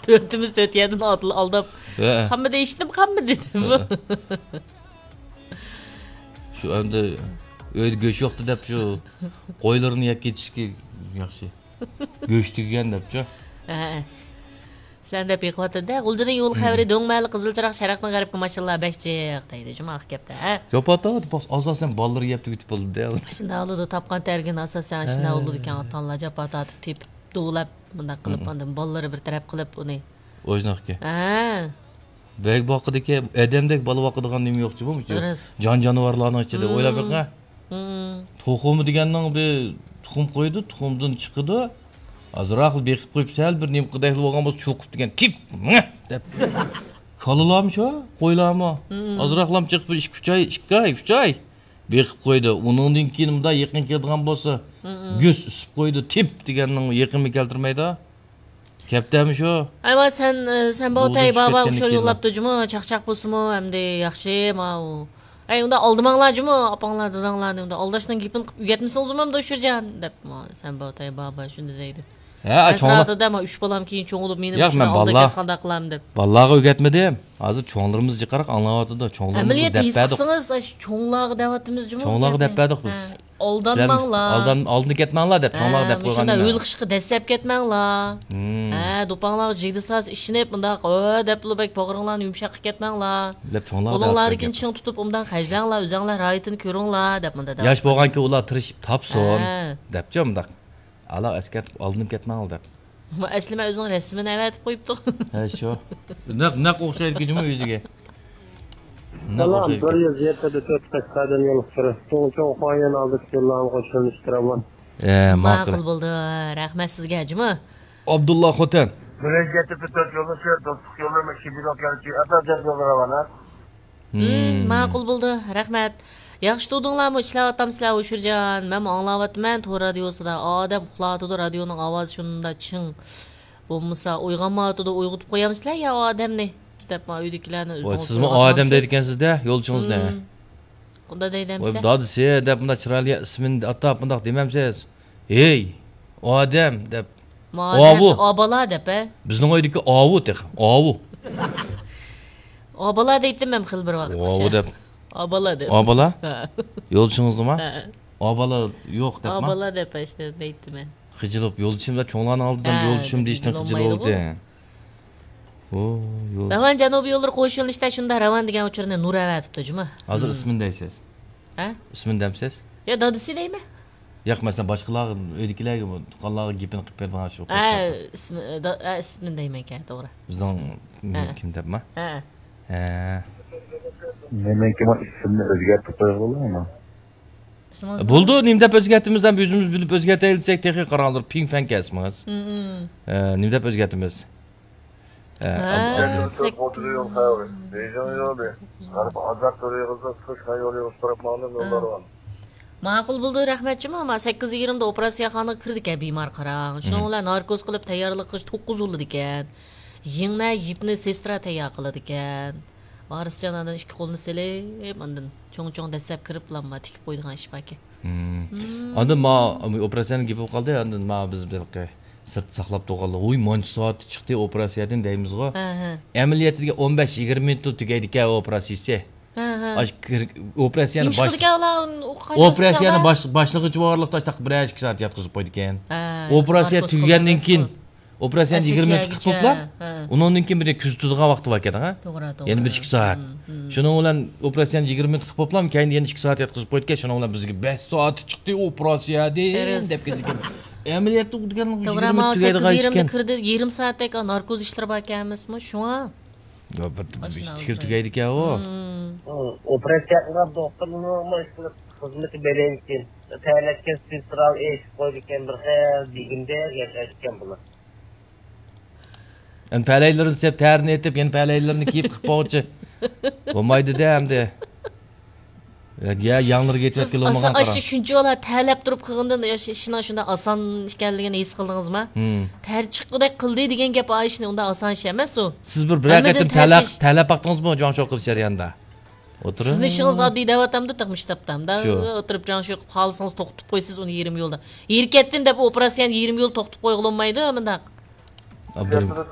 Dörtümüz dört yerden aldap. Hamma değiştim, hamma dedi bu. Şu anda öyle göç yoktu dep şu koylarını yak geçişki yaxşı. Göç degan depçi. Sen de pekvatda Gulcunun yol xabari do'ngmali qizilchiroq sharaqni g'aribga mashallah bekchiq deydi juma gapda. Jopata bas asosan balları yaptı bitip oldu de. Shunda oldu topgan tergin asosan shunda oldu ekan otalar jopata tip doğlab bunda qilib ondan ballari bir taraf qilib uni. Oynaqki. Bek vaqidagi odamdek bola vaqadigan nima yo'qchi bu? Jon jonivorlarning ichida o'ylab baqa. To'xumi deganning bir tuxum qo'ydi, tuxumdan chiqdi. Azroq beqib qo'yib sal bir nim qidayli bo'lgan bo'lsa cho'qib degan tip deb. Kalalarmi shu? Qo'ylarmi? Azroqlam chiqib 2 oy beqib qo'ydi. Uningdan keyin bunda yaqin keladigan bo'lsa, guz isib qo'ydi tip deganning yaqinmi keltirmaydi. Kaptami shu? Ayma sen bu tay baba o'sha yo'llabdi juma chaqchaq bo'lsinmi, hamda yaxshi ma u. Ay unda oldimanglar juma, apanglar dadanglar unda oldashdan gapini uyatmisingizmi hamda o'shirjan deb sen bu tay baba shunda deydi. Çoğunlar da ama 3 balam keyin çoğun olup benim şuna aldı kesqanda qilam deb. Vallahi o'rgatmadim. Hozir cho'nglarimiz jiqaraq anglayotdi. Cho'nglarimiz deppadik. Amaliyat cho'nglarga da'vatimiz juma. Cho'nglarga deppadik biz. Aldanmanglar. Oldin ketmanglar deb cho'nglar deb qo'ygan. Shunda o'lqishqi dastlab ketmanglar. Do'panglar jigdisaz ishinib bundaq deb lubak pog'ringlarni yumshoq ketmanglar. Deb cho'nglar. Qo'linglarni ching tutib undan hajlanglar, o'zinglar rayitini ko'ringlar deb bunda. Yosh bo'lganki ular tirishib topsin debchi bundaq. Ala askar alınıp ketmang deb. Ama aslima o'zing rasmini avatib qo'yibdi. Ha shu. Naq o'xshaydi kujumi o'ziga. Salam, bir yerda 4-5 qadam yo'l qurib, cho'ng qo'ygan oldik yo'llarni qo'shilishtirman. Ma'qul bo'ldi. Rahmat sizga, juma. Abdullah Xotan. Birinchi pitot yo'lni shu do'stlik yo'lni maktabida kelchi, atajab yo'llarni. Ma'qul bo'ldi. Rahmat. Yaxshi tudinglarmi? Ishlayotamsizlar o'shirjan. Men anglayapman to'g'ri radiosida. Odam uxlatadi, radioning ovozi shunda ching. Bo'lmasa uyg'onmayotdi, uyg'otib qo'yamsizlar ya odamni. Deb uydagilarni o'zingizga. Sizmi odam deydigansizda, yo'lchingizni. Bunda deydimsiz. Dadisi deb bunda chiroyli ismini atab bundaq demamsiz. Hey, odam deb. Ovu. Obala deb. Bizning uydagi ovu tex. Ovu. Obala deydim men xil bir vaqt. Ovu deb. Abala deb. Abala? Yo'lchingizmi? Abala yo'q debmi? Abala deb işte deydim men. Xijilib yo'lchimda cho'nglarni oldidan yo'lchim deyishdan xijil oldi. Yo'l. Ravan janubiy yo'llar qo'shilishda shunda Ravan degan o'chirni Nur avatibdi juma. Hozir ismini deysiz. Ismini demsiz? Yo dadisi deymi? Yo'q, masalan boshqalar uydagilarga tuqqanlarga gapini qilib bergan shu. Ismini deyman ekan, to'g'ri. Bizning kim debmi? Demek ki ismini o'zgartirib qo'yganlarmi? Bo'ldi, nima deb o'zgartimizdan o'zimiz bilib o'zgartirsak, texnik qarorlar ping fan kasmiz. Nima deb o'zgartimiz? Ma'qul bo'ldi, rahmat juma. 8:20 da operatsiyaxonaga kirdik bemor qarang. Shuni ular narkoz qilib tayyorlik qilish 9 o'ldi ekan. Yingna yipni sestra tayyor qiladi ekan. Varisjanadan 2 qo'lni silib, ondan cho'ng dastlab kirib bilanma tikib qo'ydigan ish baki. Ondan ma operatsiyaning gibi qoldi, ondan ma biz bilqi sirt saqlab to'g'anlar. Uy, monch soat chiqdi operatsiyadan deymizg'o. Amaliyatiga 15-20 minut tugaydi ekan operatsiyasi. Operatsiyani boshlig'ichi borliqda taqib 1-2 soat yotqizib qo'ydi ekan. Operatsiya tugagandan keyin operasyonu 20 minut qilib to'plab, undan keyin bir kuzatadigan vaqti bor ekan, ha? To'g'ri. Yana 1-2 soat. Shuning bilan operasyonu 20 minut qilib to'plab, keyin yana 2 soat yotqizib qo'ydik. Shuning bilan bizga 5 soat chiqdi operatsiyadan deb ketgan. Amaliyotda o'tganning 20 minut tugaydigan ish ekan. Kirdi, 20 soatdek narkoz ishlari bor ekanmizmi? Shuna. Yo, bir tikir tugaydi ekan o. Operatsiyaga doktorning xizmati berilgan. Tayyorlatgan spiral ish qo'yilgan bir xil digimda yashashgan bular. En pələylərini sep tərini etib, yeni pələylərini kiyib qıb boğucu. Olmaydı da hem de. Ya yanları getirib kilomağan qara. Siz aşı şunca ola tələb durub qığından işina şunda asan işkənligini his qıldınız mı? Tər çıxqıday qıldı degen gap ayışını onda asan iş emas o. Siz bir əqətim tələb baxdınız mı Can Şokır şəriyanda? Oturun. Sizin işiniz adli davatamda tıqmış taptamda. Oturup Can Şokır xalısınız toxtub qoysiz onu 20 yolda. Erkettin de bu operasyon 20 yol toxtub qoyğulunmaydı mındaq.